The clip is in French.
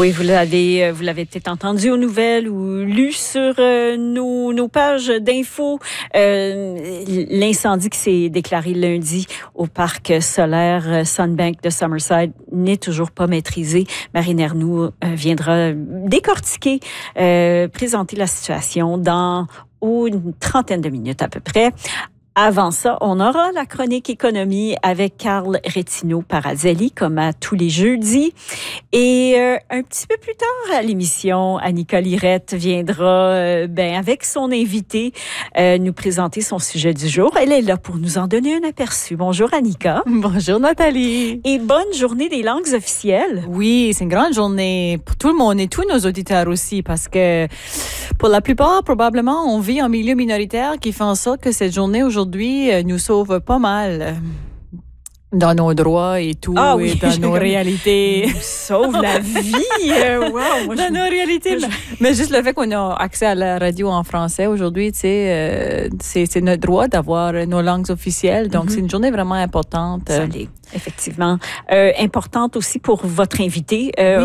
Oui, vous l'avez peut-être entendu aux nouvelles ou lu sur nos pages d'infos. L'incendie qui s'est déclaré lundi au parc solaire Sunbank de Summerside n'est toujours pas maîtrisé. Marine Ernoult viendra décortiquer, présenter la situation dans une trentaine de minutes à peu près. Avant ça, on aura la chronique économie avec Carl Retino-Parazelli, comme à tous les jeudis. Et un petit peu plus tard à l'émission, Annika Lirette viendra avec son invité nous présenter son sujet du jour. Elle est là pour nous en donner un aperçu. Bonjour Annika. Bonjour Nathalie. Et bonne journée des langues officielles. Oui, c'est une grande journée pour tout le monde et tous nos auditeurs aussi, parce que pour la plupart, probablement, on vit en milieu minoritaire qui fait en sorte que cette journée aujourd'hui nous sauve pas mal dans nos droits et tout, et dans nos réalités. Nous sauve la vie! Wow, dans nos réalités. Mais juste le fait qu'on a accès à la radio en français aujourd'hui, tu sais, c'est notre droit d'avoir nos langues officielles. Donc, c'est une journée vraiment importante. Ça l'est, effectivement. Importante aussi pour votre invité.